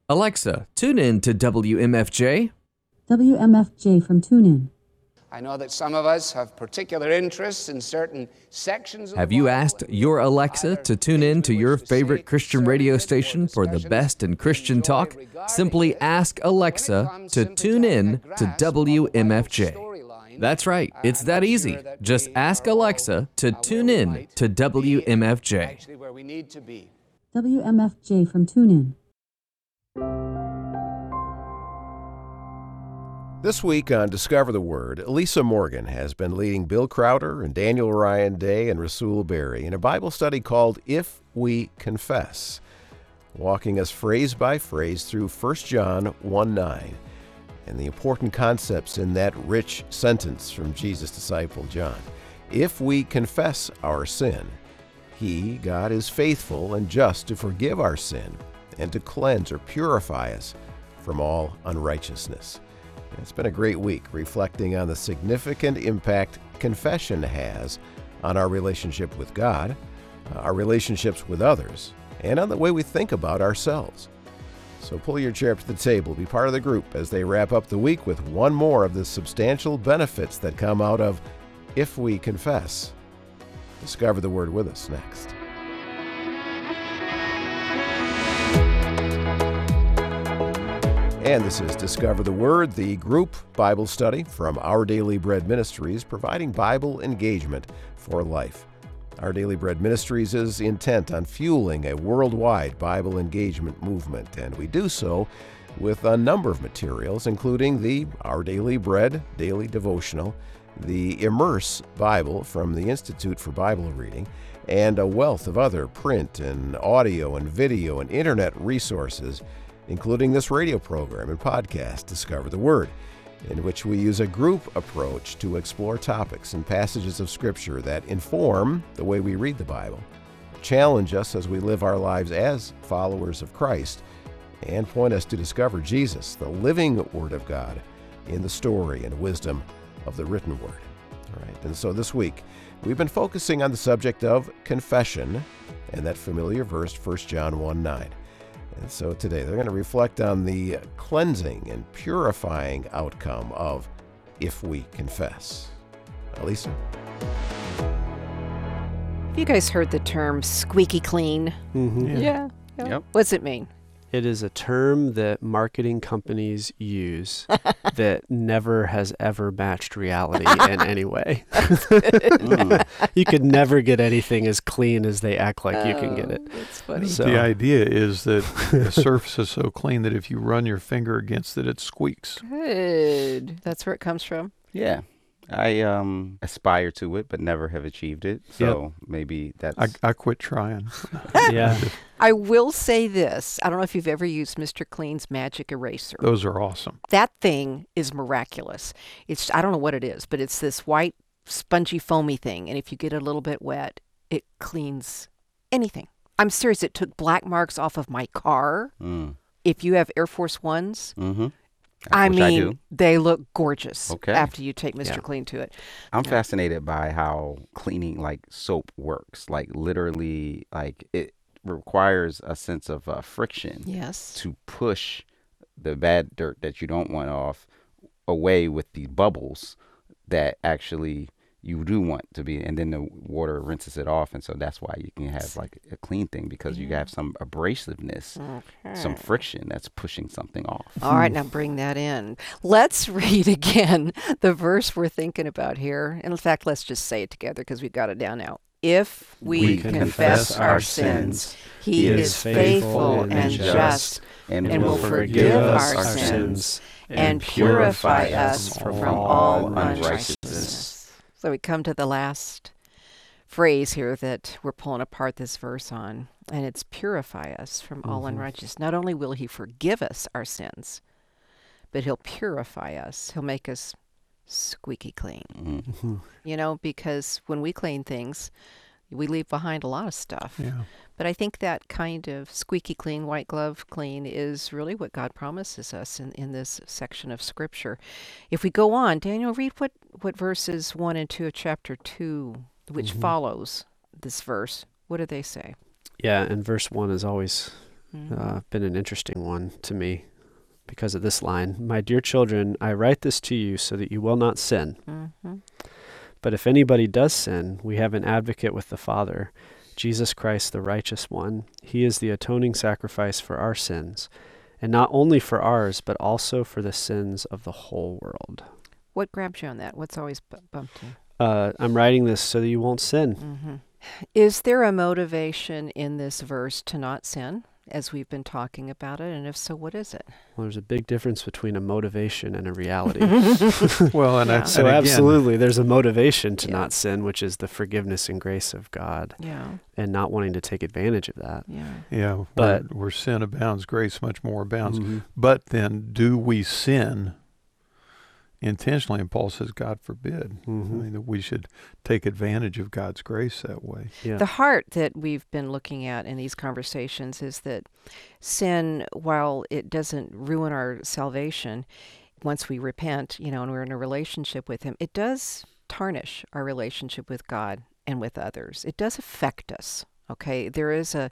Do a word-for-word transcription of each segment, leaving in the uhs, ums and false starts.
Alexa, tune in to W M F J. W M F J from TuneIn. I know that some of us have particular interests in certain sections of Have the you Bible, asked and we your have Alexa either to tune things in we to wish your to favorite say Christian radio concerning it, or station for the discussions best in we Christian enjoy talk? regarding Simply it? ask When it Alexa comes to simply tune having a in to grasp of the W M F Bible J. storyline, That's right, it's I'm that not easy. sure that Just we ask are all, Alexa to uh, where tune we in might to be W M F and J. actually where we need to be. W M F J from TuneIn. This week on Discover the Word, Elisa Morgan has been leading Bill Crowder and Daniel Ryan Day and Rasul Berry in a Bible study called If We Confess, walking us phrase by phrase through First John one nine and the important concepts in that rich sentence from Jesus' disciple John. If we confess our sin, He, God, is faithful and just to forgive our sin and to cleanse or purify us from all unrighteousness. It's been a great week reflecting on the significant impact confession has on our relationship with God, uh, our relationships with others, and on the way we think about ourselves. So pull your chair up to the table, be part of the group as they wrap up the week with one more of the substantial benefits that come out of If We Confess. Discover the Word with us next. And this is Discover the Word, the group Bible study from Our Daily Bread Ministries, providing Bible engagement for life. Our Daily Bread Ministries is intent on fueling a worldwide Bible engagement movement, and we do so with a number of materials, including the Our Daily Bread Daily Devotional, the Immerse Bible from the Institute for Bible Reading, and a wealth of other print and audio and video and internet resources, including this radio program and podcast, Discover the Word, in which we use a group approach to explore topics and passages of Scripture that inform the way we read the Bible, challenge us as we live our lives as followers of Christ, and point us to discover Jesus, the living Word of God, in the story and wisdom of the written Word. All right, and so this week, we've been focusing on the subject of confession and that familiar verse, First John one nine. And so today they're going to reflect on the cleansing and purifying outcome of If We Confess. Elisa? Have you guys heard the term squeaky clean? Mm-hmm. Yeah. yeah. yeah. Yep. What's it mean? It is a term that marketing companies use that never has ever matched reality in any way. mm. You could never get anything as clean as they act like oh, you can get it. That's funny. So. The idea is that the surface is so clean that if you run your finger against it, it squeaks. Good. That's where it comes from? Yeah. I um aspire to it, but never have achieved it. So yep. maybe that's... I, I quit trying. yeah. I will say this. I don't know if you've ever used Mister Clean's Magic Eraser. Those are awesome. That thing is miraculous. It's I don't know what it is, but it's this white, spongy, foamy thing. And if you get it a little bit wet, it cleans anything. I'm serious. It took black marks off of my car. Mm. If you have Air Force Ones... Mm-hmm. I Which mean, I do. They look gorgeous okay. after you take Mister Yeah. Clean to it. I'm yeah. fascinated by how cleaning like soap works. Like literally, like it requires a sense of uh, friction yes. to push the bad dirt that you don't want off away with the bubbles that actually you do want to be, and then the water rinses it off, and so that's why you can have like a clean thing because yeah. you have some abrasiveness, okay. some friction that's pushing something off. All right, now bring that in. Let's read again the verse we're thinking about here. And in fact, let's just say it together because we've got it down now. If we, we confess, confess our our sins, sins, He is faithful and just, and, and will forgive our sins and purify us from all unrighteousness. So we come to the last phrase here that we're pulling apart this verse on, and it's purify us from mm-hmm. all unrighteousness. Not only will He forgive us our sins, but He'll purify us. He'll make us squeaky clean. Mm-hmm. You know, because when we clean things, we leave behind a lot of stuff. Yeah. But I think that kind of squeaky clean, white glove clean is really what God promises us in, in this section of Scripture. If we go on, Daniel, read what, what verses one and two of chapter two, which mm-hmm. follows this verse. What do they say? Yeah, and verse one is always Mm-hmm. uh, been an interesting one to me because of this line. My dear children, I write this to you so that you will not sin. Mm-hmm. But if anybody does sin, we have an advocate with the Father, Jesus Christ, the righteous one. He is the atoning sacrifice for our sins, and not only for ours, but also for the sins of the whole world. What grabbed you on that? What's always bu- bumped you? Uh, I'm writing this so that you won't sin. Mm-hmm. Is there a motivation in this verse to not sin, as we've been talking about it? And if so, what is it? Well, there's a big difference between a motivation and a reality. Well, and, Yeah. I, So and again, absolutely, there's a motivation to Yeah. not sin, which is the forgiveness and grace of God, Yeah, and not wanting to take advantage of that. yeah. yeah, But- where, where sin abounds, grace much more abounds. Mhm. But then, do we sin intentionally? And Paul says, God forbid. I Mhm. mean, that we should take advantage of God's grace that way. Yeah. The heart that we've been looking at in these conversations is that sin, while it doesn't ruin our salvation, once we repent, you know, and we're in a relationship with Him, it does tarnish our relationship with God and with others. It does affect us. Okay, there is a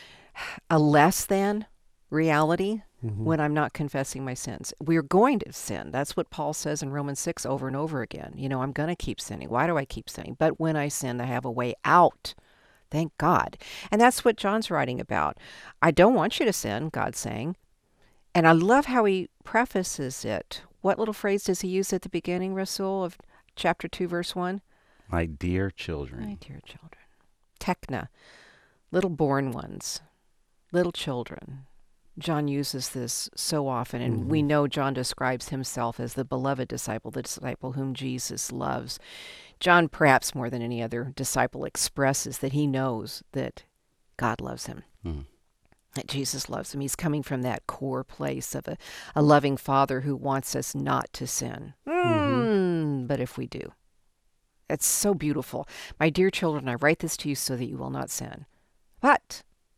a less than reality Mhm. when I'm not confessing my sins. We're going to sin. That's what Paul says in Romans six over and over again. You know, I'm going to keep sinning. Why do I keep sinning? But when I sin, I have a way out. Thank God. And that's what John's writing about. I don't want you to sin, God's saying. And I love how he prefaces it. What little phrase does he use at the beginning, Rasul, of chapter two, verse one? My dear children. My dear children. Tekna, little born ones, little children. John uses this so often, and Mhm. we know John describes himself as the beloved disciple, the disciple whom Jesus loves. John, perhaps more than any other disciple, expresses that he knows that God loves him, Mhm. that Jesus loves him. He's coming from that core place of a, a loving Father who wants us not to sin. Mm, but if we do. It's so beautiful. My dear children, I write this to you so that you will not sin. But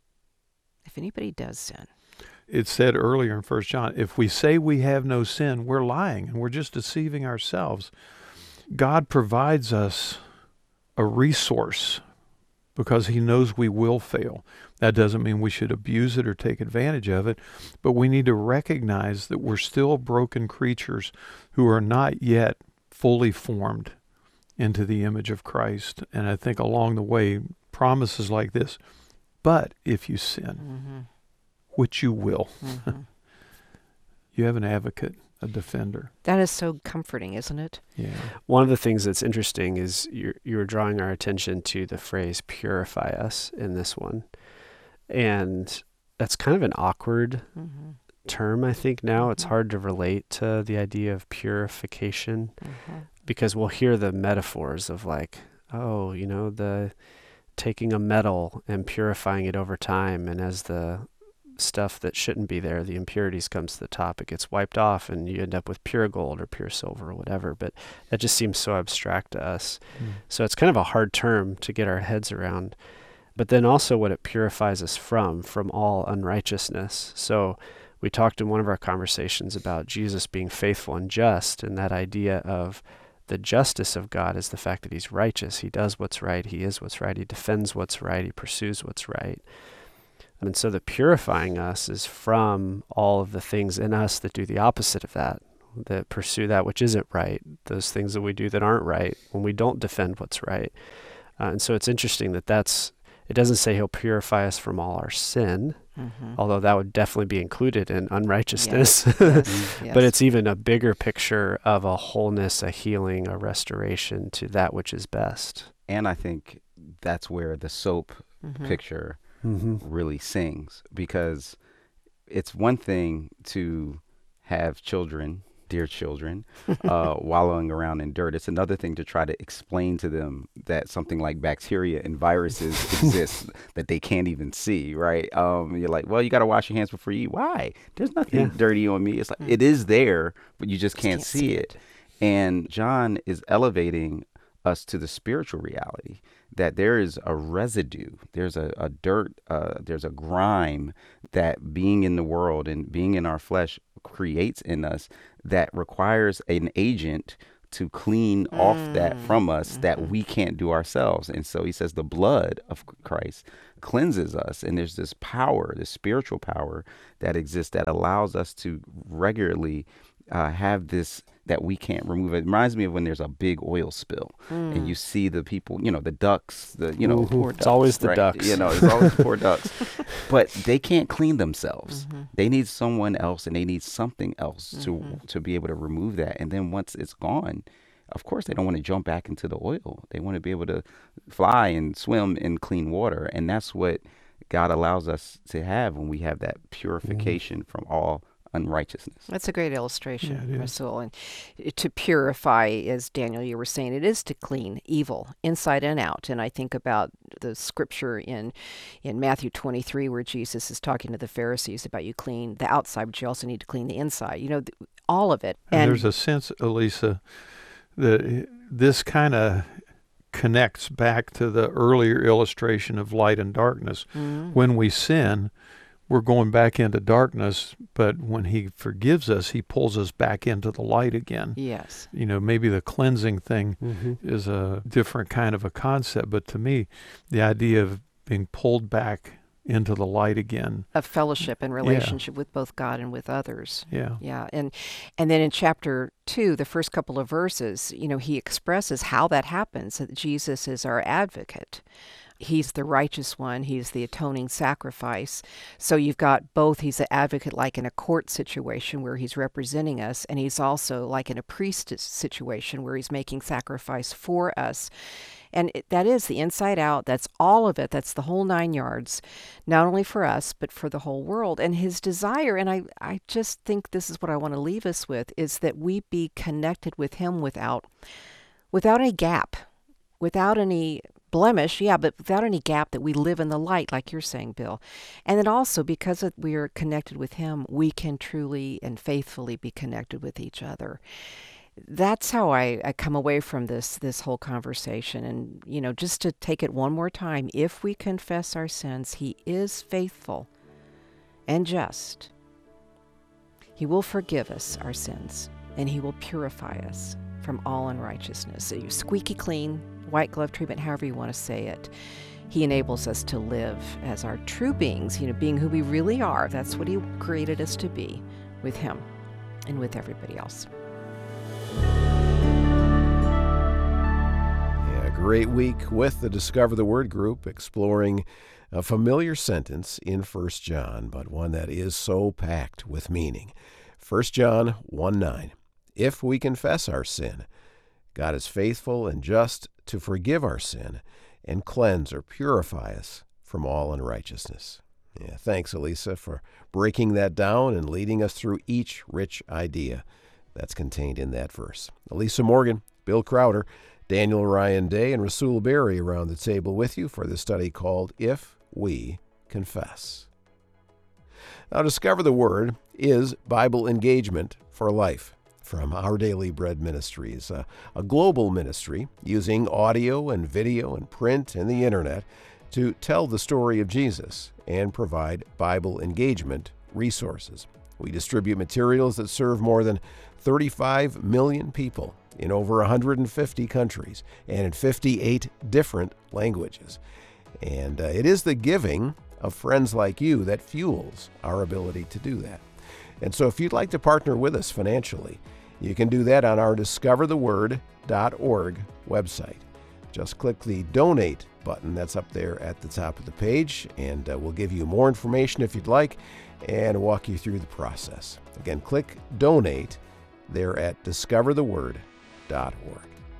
if anybody does sin, It said earlier in First John, if we say we have no sin, we're lying and we're just deceiving ourselves. God provides us a resource because He knows we will fail. That doesn't mean we should abuse it or take advantage of it, but we need to recognize that we're still broken creatures who are not yet fully formed into the image of Christ. And I think along the way, promises like this, but if you sin, mm-hmm, which you will, mm-hmm. you have an advocate, a defender. That is so comforting, isn't it? Yeah. One of the things that's interesting is you're, you're drawing our attention to the phrase purify us in this one. And that's kind of an awkward Mm-hmm, term, I think, now. It's Mhm. hard to relate to the idea of purification mm-hmm. because we'll hear the metaphors of like, oh, you know, the taking a metal and purifying it over time. And as the stuff that shouldn't be there, the impurities comes to the top, it gets wiped off and you end up with pure gold or pure silver or whatever. But that just seems so abstract to us. Mm. So it's kind of a hard term to get our heads around. But then also what it purifies us from, from all unrighteousness. So we talked in one of our conversations about Jesus being faithful and just, and that idea of the justice of God is the fact that He's righteous. He does what's right. He is what's right. He defends what's right. He pursues what's right. And so the purifying us is from all of the things in us that do the opposite of that, that pursue that which isn't right, those things that we do that aren't right, when we don't defend what's right. Uh, and so it's interesting that that's, it doesn't say He'll purify us from all our sin, Mm-hmm. although that would definitely be included in unrighteousness. Yes, yes. But it's even a bigger picture of a wholeness, a healing, a restoration to that which is best. And I think that's where the soap Mhm. picture Mm-hmm. really sings, because it's one thing to have children, dear children, uh, wallowing around in dirt. It's another thing to try to explain to them that something like bacteria and viruses exist that they can't even see, right? Um, you're like, well, you got to wash your hands before you eat. Why? There's nothing Yeah. dirty on me. It's like, Mm. it is there, but you just can't, can't see see it. And John is elevating us to the spiritual reality that there is a residue, there's a, a dirt, uh, there's a grime that being in the world and being in our flesh creates in us that requires an agent to clean mm. off that from us mm-hmm. that we can't do ourselves. And so he says the blood of Christ cleanses us. And there's this power, this spiritual power that exists that allows us to regularly uh, have this that we can't remove. It reminds me of when there's a big oil spill mm. and you see the people, you know, the ducks, the, you know, mm-hmm. poor it's ducks, always the right? ducks. You know, it's always poor ducks. But they can't clean themselves. Mm-hmm. They need someone else and they need something else mm-hmm. to to be able to remove that. And then once it's gone, of course, they don't want to jump back into the oil. They want to be able to fly and swim in clean water. And that's what God allows us to have when we have that purification mm-hmm. from all unrighteousness. That's a great illustration, yeah, Rasul. And to purify, as Daniel, you were saying, it is to clean evil inside and out. And I think about the scripture in in Matthew twenty-three where Jesus is talking to the Pharisees about you clean the outside, but you also need to clean the inside. You know, th- all of it. And, and there's a sense, Elisa, that this kind of connects back to the earlier illustration of light and darkness. mm-hmm. When we sin, we're going back into darkness, but when he forgives us, he pulls us back into the light again. Yes. You know, maybe the cleansing thing mm-hmm. is a different kind of a concept, but to me, the idea of being pulled back into the light again. Of fellowship and relationship yeah. with both God and with others. Yeah. Yeah. And and then in chapter two, the first couple of verses, you know, he expresses how that happens, that Jesus is our advocate. He's the righteous one. He's the atoning sacrifice. So you've got both. He's the advocate like in a court situation where he's representing us, and he's also like in a priest situation where he's making sacrifice for us. And it, that is the inside out. That's all of it. That's the whole nine yards, not only for us, but for the whole world. And his desire, and I, I just think this is what I want to leave us with, is that we be connected with him without, without any gap, without any blemish, yeah, but without any gap, that we live in the light, like you're saying, Bill. And then also, because we are connected with him, we can truly and faithfully be connected with each other. That's how I, I come away from this this whole conversation. And, you know, just to take it one more time, if we confess our sins, he is faithful and just. He will forgive us our sins, and he will purify us from all unrighteousness. So you squeaky clean, white glove treatment, however you want to say it. He enables us to live as our true beings, you know, being who we really are. That's what he created us to be, with him and with everybody else. Yeah, great week with the Discover the Word group, exploring a familiar sentence in First John, but one that is so packed with meaning. First John one nine. If we confess our sin, God is faithful and just to forgive our sin and cleanse or purify us from all unrighteousness. Yeah, thanks, Elisa, for breaking that down and leading us through each rich idea that's contained in that verse. Elisa Morgan, Bill Crowder, Daniel Ryan Day, and Rasul Berry around the table with you for the study called If We Confess. Now, Discover the Word is Bible engagement for life from Our Daily Bread Ministries, a, a global ministry using audio and video and print and the internet to tell the story of Jesus and provide Bible engagement resources. We distribute materials that serve more than thirty-five million people in over one hundred fifty countries and in fifty-eight different languages. And uh, it is the giving of friends like you that fuels our ability to do that. And so if you'd like to partner with us financially, you can do that on our discover the word dot org website. Just click the Donate button that's up there at the top of the page, and uh, we'll give you more information if you'd like and walk you through the process. Again, click Donate there at discover the word dot org.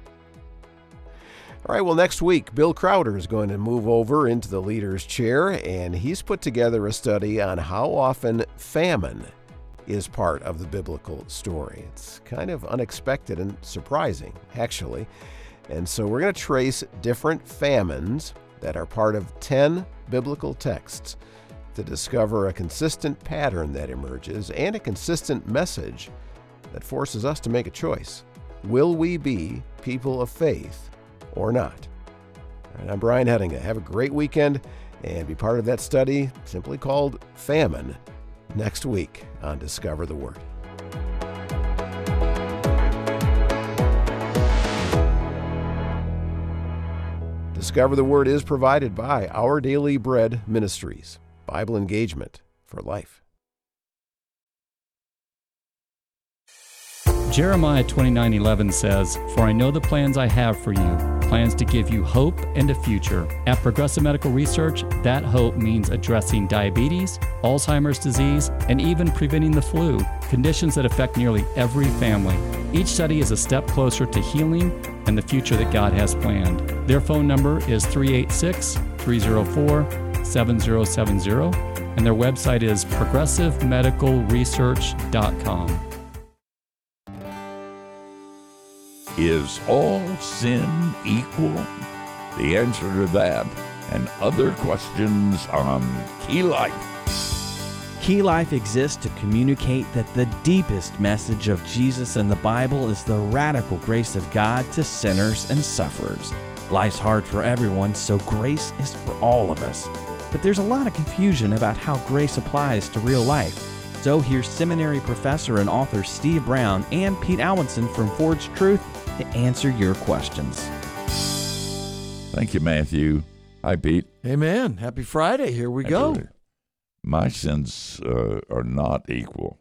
All right, well, next week, Bill Crowder is going to move over into the leader's chair, and he's put together a study on how often famine is part of the biblical story. It's kind of unexpected and surprising, actually. And so we're going to trace different famines that are part of ten biblical texts to discover a consistent pattern that emerges and a consistent message that forces us to make a choice. Will we be people of faith or not? All right, I'm Brian Hettinga. Have a great weekend and be part of that study simply called Famine next week on Discover the Word. Discover the Word is provided by Our Daily Bread Ministries. Bible engagement for life. Jeremiah twenty-nine eleven says, "For I know the plans I have for you, plans to give you hope and a future." At Progressive Medical Research, that hope means addressing diabetes, Alzheimer's disease, and even preventing the flu, conditions that affect nearly every family. Each study is a step closer to healing and the future that God has planned. Their phone number is three eight six, three zero four, seven zero seven zero, and their website is progressive medical research dot com. Is all sin equal? The answer to that and other questions on Key Life. Key Life exists to communicate that the deepest message of Jesus and the Bible is the radical grace of God to sinners and sufferers. Life's hard for everyone, so grace is for all of us. But there's a lot of confusion about how grace applies to real life. So here's seminary professor and author Steve Brown and Pete Alwinson from Forged Truth to answer your questions. Thank you, Matthew. Hi, Pete. Amen. Happy Friday. Here we Happy go. Friday. My sins uh, are not equal.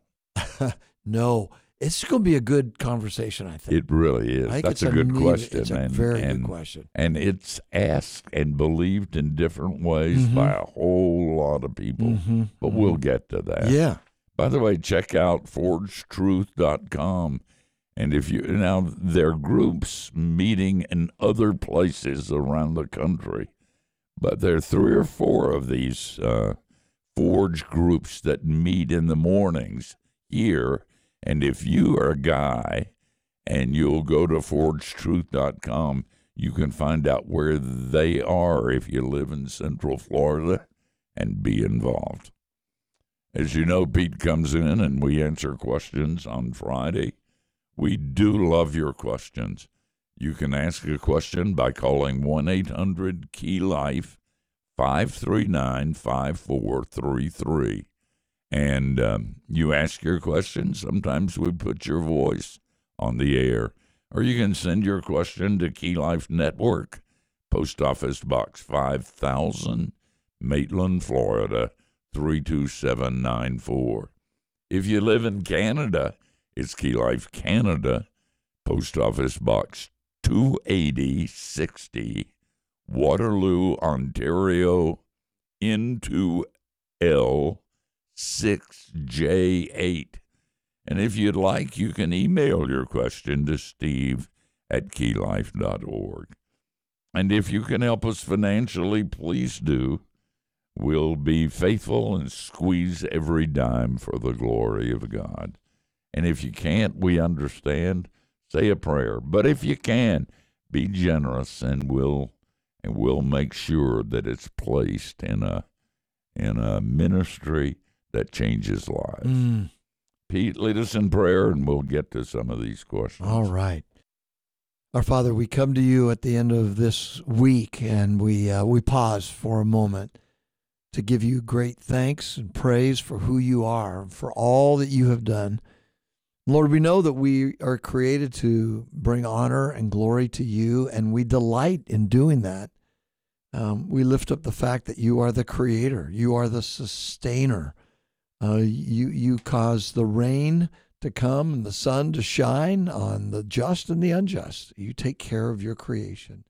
No. It's going to be a good conversation, I think. It really is. I think That's it's a good neat, question. It's a and, very and, good question. And it's asked and believed in different ways Mm-hmm. by a whole lot of people. Mm-hmm. But mm-hmm. we'll get to that. Yeah. By the way, check out forged truth dot com. And if you now, there are groups meeting in other places around the country, but there are three or four of these uh, Forge groups that meet in the mornings here. And if you are a guy and you'll go to forged truth dot com, you can find out where they are if you live in Central Florida and be involved. As you know, Pete comes in and we answer questions on Friday. We do love your questions. You can ask a question by calling one eight hundred key life, five three nine, five four three three. And um, you ask your question. Sometimes we put your voice on the air. Or you can send your question to Key Life Network, Post Office Box five thousand, Maitland, Florida, three two seven nine four. If you live in Canada, it's Key Life Canada, Post Office Box two eighty sixty, Waterloo, Ontario, N two L six J eight. And if you'd like, you can email your question to Steve at key life dot org. And if you can help us financially, please do. We'll be faithful and squeeze every dime for the glory of God. And if you can't, we understand. Say a prayer. But if you can, be generous, and we'll and we'll make sure that it's placed in a in a ministry that changes lives. Mm. Pete, lead us in prayer, and we'll get to some of these questions. All right. Our Father, we come to you at the end of this week, and we uh, we pause for a moment to give you great thanks and praise for who you are, for all that you have done. Lord, we know that we are created to bring honor and glory to you, and we delight in doing that. Um, we lift up the fact that you are the creator. You are the sustainer. Uh, you, you cause the rain to come and the sun to shine on the just and the unjust. You take care of your creation.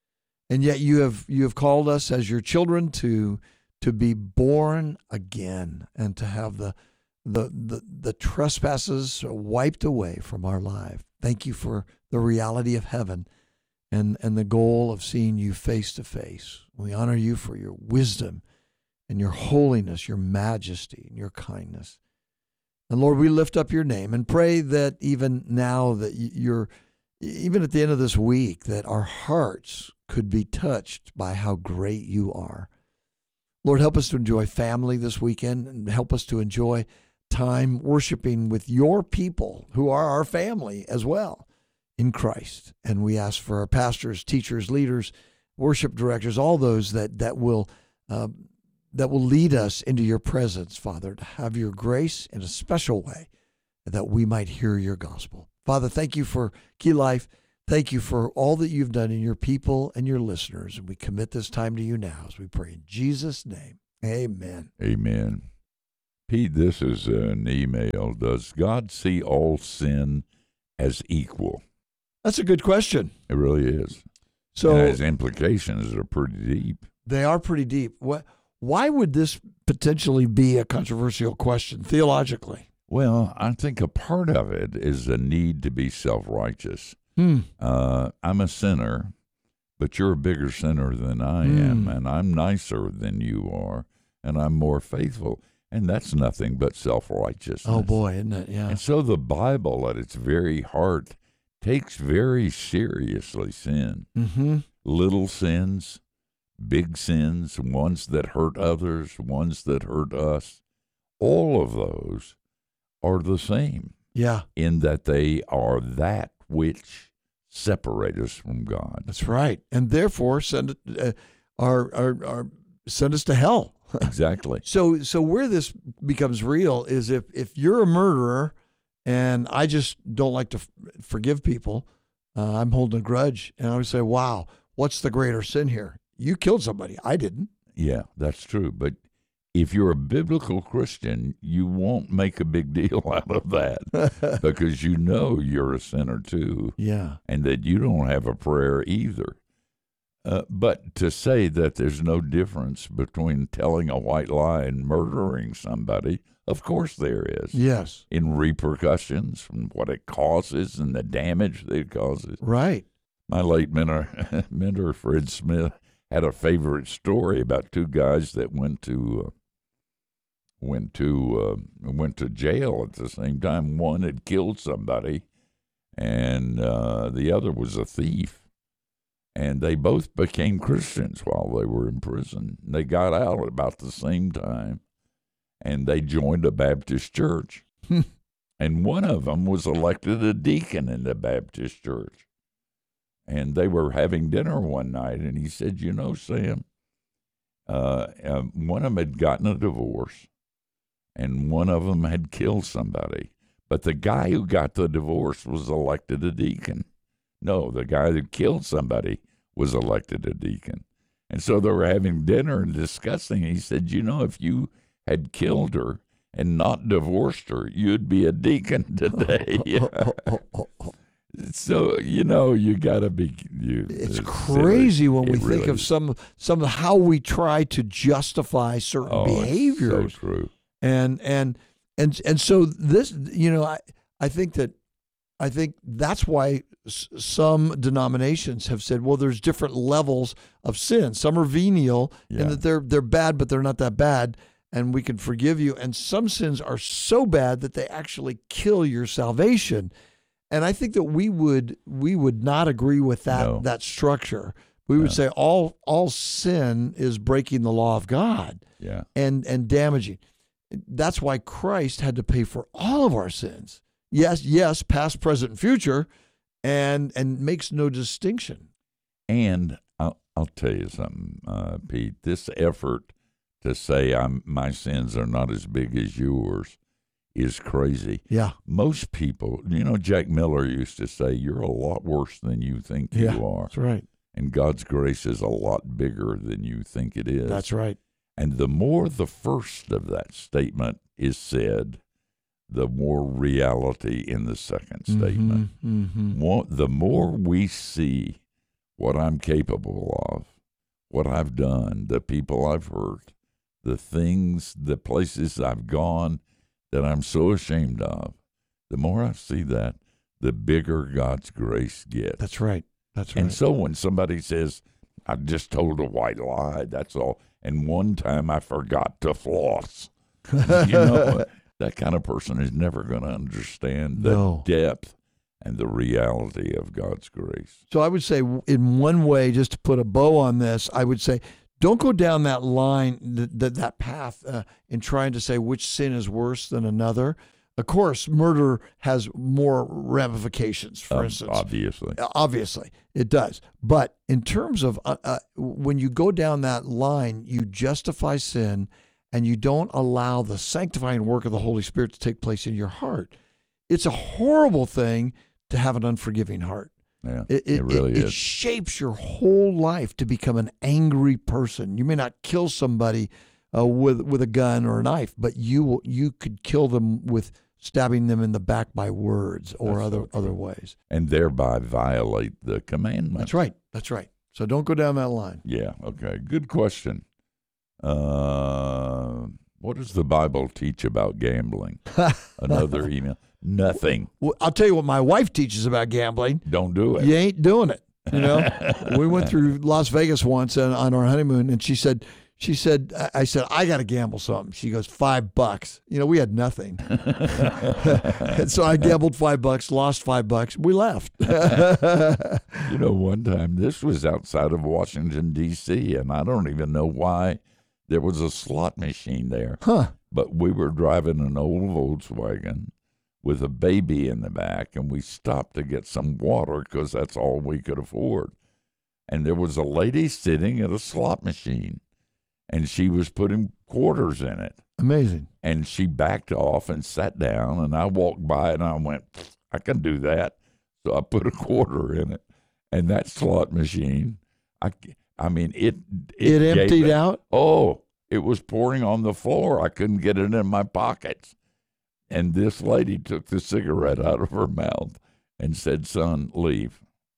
And yet you have you have called us as your children to to be born again and to have the The, the the trespasses wiped away from our life. Thank you for the reality of heaven and, and the goal of seeing you face to face. We honor you for your wisdom and your holiness, your majesty, and your kindness. And Lord, we lift up your name and pray that even now that you're, even at the end of this week, that our hearts could be touched by how great you are. Lord, help us to enjoy family this weekend and help us to enjoy time worshiping with your people who are our family as well in Christ. And we ask for our pastors, teachers, leaders, worship directors, all those that that will uh, that will lead us into your presence, Father, to have your grace in a special way that we might hear your gospel. Father, thank you for Key Life. Thank you for all that you've done in your people and your listeners. And we commit this time to you now as we pray in Jesus' name. Amen. Amen. Pete, this is an email. Does God see all sin as equal? That's a good question. It really is. So and his implications are pretty deep. They are pretty deep. What? Why would this potentially be a controversial question theologically? Well, I think a part of it is the need to be self-righteous. Hmm. Uh, I'm a sinner, but you're a bigger sinner than I Hmm. am, and I'm nicer than you are, and I'm more faithful. And that's nothing but self-righteousness. Oh, boy, isn't it? Yeah. And so the Bible, at its very heart, takes very seriously sin. Mm-hmm. Little sins, big sins, ones that hurt others, ones that hurt us. All of those are the same. Yeah. In that they are that which separate us from God. That's right. And therefore, send it, uh, our, our, our, send us to hell. Exactly. So so where this becomes real is if, if you're a murderer and I just don't like to f- forgive people, uh, I'm holding a grudge, and I would say, wow, what's the greater sin here? You killed somebody. I didn't. Yeah, that's true. But if you're a biblical Christian, you won't make a big deal out of that because you know you're a sinner too. Yeah. And that you don't have a prayer either. Uh, but to say that there's no difference between telling a white lie and murdering somebody, of course there is. Yes. In repercussions from what it causes and the damage that it causes. Right. My late mentor, mentor Fred Smith, had a favorite story about two guys that went to uh, went to uh, went to jail at the same time. One had killed somebody, and uh, the other was a thief. And they both became Christians while they were in prison. They got out at about the same time, and they joined a Baptist church. And one of them was elected a deacon in the Baptist church. And they were having dinner one night, and he said, you know, Sam, uh, uh, one of them had gotten a divorce, and one of them had killed somebody. But the guy who got the divorce was elected a deacon. No, the guy that killed somebody was elected a deacon. And so they were having dinner and discussing. He said, you know, if you had killed her and not divorced her, you'd be a deacon today. So, you know, you got to be. You, it's it's crazy when it we really think of is. some, some of how we try to justify certain Oh, it's behaviors. so true. And, and, and, and so this, you know, I, I think that, I think that's why s- some denominations have said, well, there's different levels of sin. Some are venial, Yeah. and that they're they're bad, but they're not that bad, and we can forgive you. And some sins are so bad that they actually kill your salvation. And I think that we would we would not agree with that No. that structure. We would No. say all all sin is breaking the law of God Yeah. and and damaging. That's why Christ had to pay for all of our sins. Yes, yes, past, present, and future, and and makes no distinction. And I'll, I'll tell you something, uh, Pete. This effort to say I'm my sins are not as big as yours is crazy. Yeah. Most people, you know, Jack Miller used to say, you're a lot worse than you think Yeah, you are. that's right. And God's grace is a lot bigger than you think it is. That's right. And the more the first of that statement is said, the more reality in the second statement. Mm-hmm. More, the more we see what I'm capable of, what I've done, the people I've hurt, the things, the places I've gone that I'm so ashamed of, the more I see that, the bigger God's grace gets. That's right. That's right. And so when somebody says, I just told a white lie, that's all, and one time I forgot to floss, you know, that kind of person is never going to understand the No. depth and the reality of God's grace. So I would say, in one way, just to put a bow on this, I would say, don't go down that line, that that, that path, uh, in trying to say which sin is worse than another. Of course, murder has more ramifications. For Um, instance, obviously, obviously it does. But in terms of uh, uh, when you go down that line, you justify sin, and you don't allow the sanctifying work of the Holy Spirit to take place in your heart. It's a horrible thing to have an unforgiving heart. Yeah, It, it, it really it, is. It shapes your whole life to become an angry person. You may not kill somebody uh, with with a gun or a knife, but you will, you could kill them with stabbing them in the back by words or That's other so true. other ways. And thereby violate the commandments. That's right. That's right. So don't go down that line. Yeah, okay. Good question. Uh, what does the Bible teach about gambling? Another email. Nothing. Well, I'll tell you what my wife teaches about gambling. Don't do it. You ain't doing it. You know, we went through Las Vegas once on, on our honeymoon, and she said, she said, I said, I got to gamble something. She goes, five bucks. You know, we had nothing. And so I gambled five bucks, lost five bucks. We left. You know, one time, this was outside of Washington, D C, and I don't even know why there was a slot machine there. Huh. But we were driving an old Volkswagen with a baby in the back, and we stopped to get some water because that's all we could afford. And there was a lady sitting at a slot machine, and she was putting quarters in it. Amazing. And she backed off and sat down, and I walked by, and I went, I can do that. So I put a quarter in it, and that slot machine, I, I mean, it It, gave emptied it- out? Oh, it was pouring on the floor. I couldn't get it in my pockets. And this lady took the cigarette out of her mouth and said, son, leave.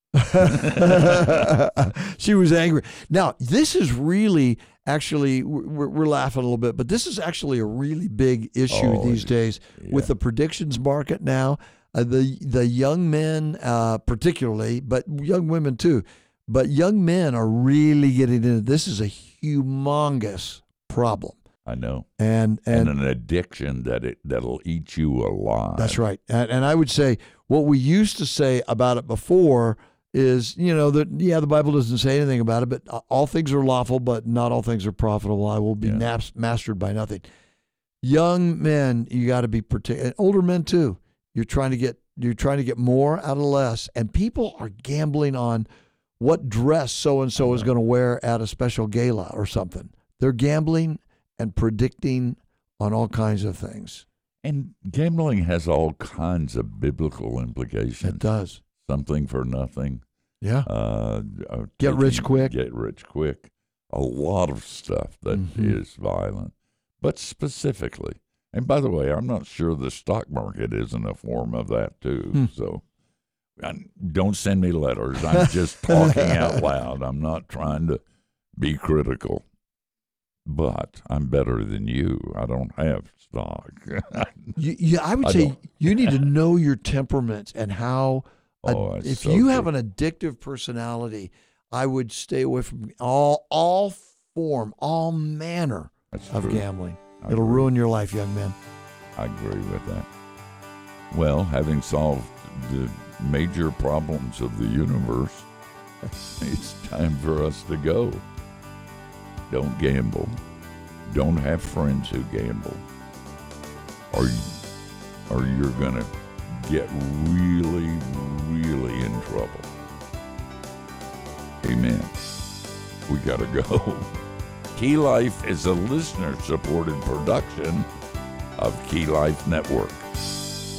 She was angry. Now, this is really, actually, we're, we're laughing a little bit, but this is actually a really big issue Oh, these days with the predictions market now. Uh, the the young men, uh, particularly, but young women too, but young men are really getting into this. Is a humongous problem. I know. And and, And an addiction that it that'll eat you alive. That's right. And, and I would say what we used to say about it before is, you know, that, yeah, the Bible doesn't say anything about it, but all things are lawful, but not all things are profitable. I will be Yeah. naps, mastered by nothing. Young men, you got to be particular. Older men too. You're trying to get you're trying to get more out of less, and people are gambling on what dress so and so is going to wear at a special gala or something. They're gambling and predicting on all kinds of things. And gambling has all kinds of biblical implications. It does. Something for nothing. Yeah. Uh, uh, Get rich taking- quick. Get rich quick. A lot of stuff that Mhm. is violent. But specifically, and by the way, I'm not sure the stock market isn't a form of that too. Hmm. So I- don't send me letters. I'm just talking out loud. I'm not trying to be critical. But I'm better than you. I don't have stock. You, you, I would I say don't. you need to know your temperaments and how. Oh, ad- that's if so you have true. an addictive personality, I would stay away from all all form, all manner That's of true. gambling. I It'll agree. ruin your life, young man. I agree with that. Well, having solved the major problems of the universe, it's time for us to go. Don't gamble. Don't have friends who gamble. Or, you, or you're going to get really, really in trouble. Amen. We got to go. Key Life is a listener-supported production of Key Life Network.